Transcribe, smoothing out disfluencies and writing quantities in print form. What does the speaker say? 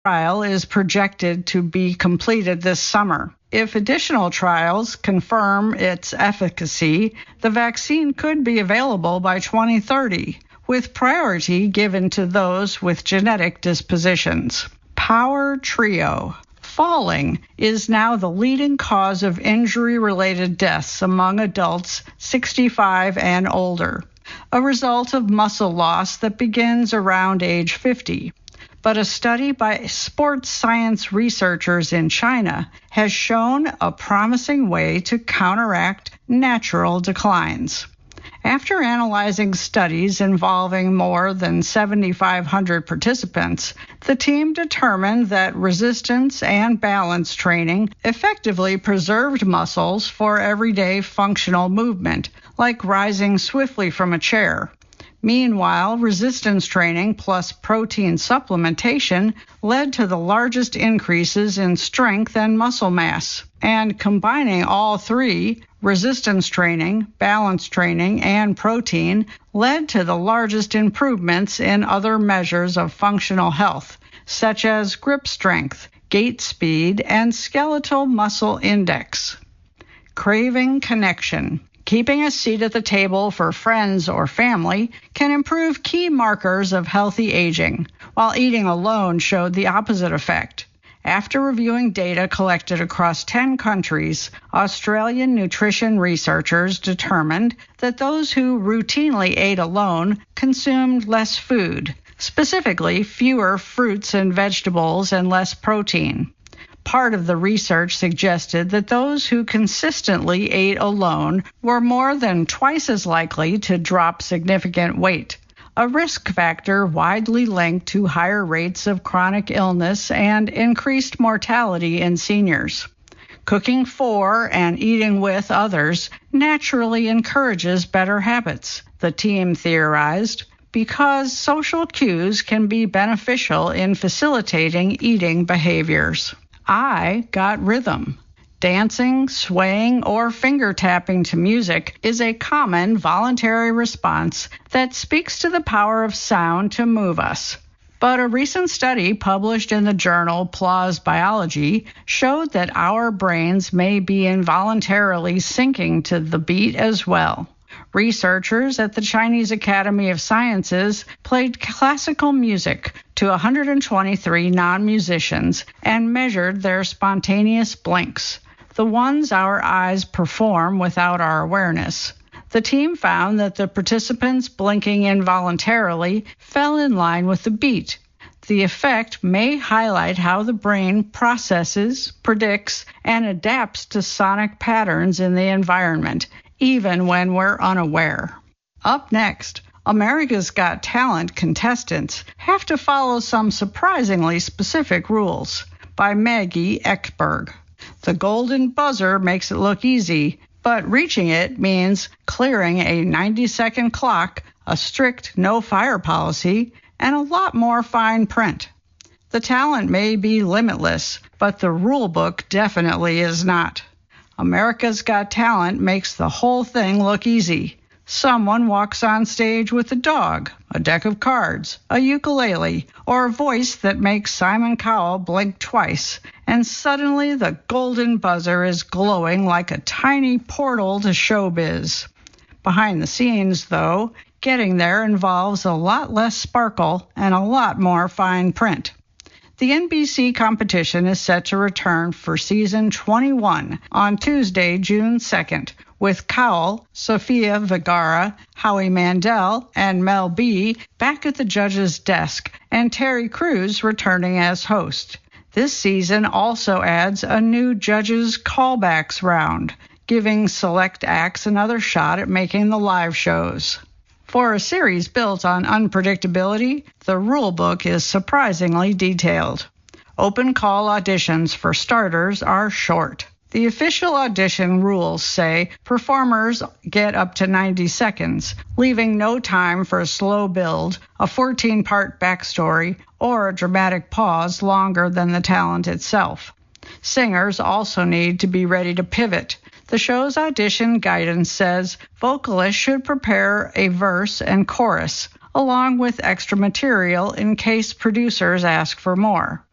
trial is projected to be completed this summer. If additional trials confirm its efficacy, the vaccine could be available by 2030, with priority given to those with genetic dispositions. Power Trio. Falling is now the leading cause of injury-related deaths among adults 65 and older, a result of muscle loss that begins around age 50. But a study by sports science researchers in China has shown a promising way to counteract natural declines. After analyzing studies involving more than 7,500 participants, the team determined that resistance and balance training effectively preserved muscles for everyday functional movement, like rising swiftly from a chair. Meanwhile, resistance training plus protein supplementation led to the largest increases in strength and muscle mass. And combining all three, resistance training, balance training, and protein, led to the largest improvements in other measures of functional health, such as grip strength, gait speed, and skeletal muscle index. Craving connection. Keeping a seat at the table for friends or family can improve key markers of healthy aging, while eating alone showed the opposite effect. After reviewing data collected across 10 countries, Australian nutrition researchers determined that those who routinely ate alone consumed less food, specifically fewer fruits and vegetables and less protein. Part of the research suggested that those who consistently ate alone were more than twice as likely to drop significant weight, a risk factor widely linked to higher rates of chronic illness and increased mortality in seniors. Cooking for and eating with others naturally encourages better habits, the team theorized, because social cues can be beneficial in facilitating eating behaviors. I got rhythm. Dancing, swaying, or finger tapping to music is a common voluntary response that speaks to the power of sound to move us. But a recent study published in the journal PLOS Biology showed that our brains may be involuntarily syncing to the beat as well. Researchers at the Chinese Academy of Sciences played classical music to 123 non-musicians and measured their spontaneous blinks, the ones our eyes perform without our awareness. The team found that the participants blinking involuntarily fell in line with the beat. The effect may highlight how the brain processes, predicts, and adapts to sonic patterns in the environment, even when we're unaware. Up next, America's Got Talent contestants have to follow some surprisingly specific rules, by Maggie Ekberg. The golden buzzer makes it look easy, but reaching it means clearing a 90-second clock, a strict no-fire policy, and a lot more fine print. The talent may be limitless, but the rule book definitely is not. America's Got Talent makes the whole thing look easy. Someone walks on stage with a dog, a deck of cards, a ukulele, or a voice that makes Simon Cowell blink twice, and suddenly the golden buzzer is glowing like a tiny portal to showbiz. Behind the scenes, though, getting there involves a lot less sparkle and a lot more fine print. The NBC competition is set to return for season 21 on Tuesday, June 2nd, with Cowell, Sofia Vergara, Howie Mandel, and Mel B back at the judge's desk, and Terry Crews returning as host. This season also adds a new judges' callbacks round, giving select acts another shot at making the live shows. For a series built on unpredictability, the rulebook is surprisingly detailed. Open call auditions for starters are short. The official audition rules say performers get up to 90 seconds, leaving no time for a slow build, a 14-part backstory, or a dramatic pause longer than the talent itself. Singers also need to be ready to pivot. The show's audition guidance says vocalists should prepare a verse and chorus, along with extra material in case producers ask for more.